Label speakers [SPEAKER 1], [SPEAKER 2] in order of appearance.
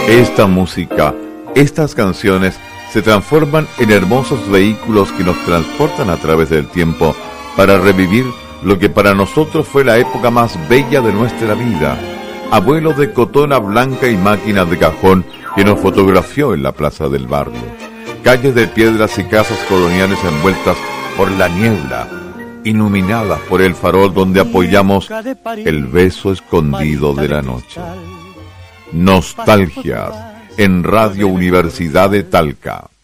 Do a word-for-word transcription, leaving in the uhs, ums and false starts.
[SPEAKER 1] Esta música, estas canciones se transforman en hermosos vehículos que nos transportan a través del tiempo para revivir lo que para nosotros fue la época más bella de nuestra vida. Abuelo de cotona blanca y máquina de cajón que nos fotografió en la plaza del barrio. Calles de piedras y casas coloniales envueltas por la niebla, iluminadas por el farol donde apoyamos el beso escondido de la noche. Nostalgias en Radio Universidad de Talca.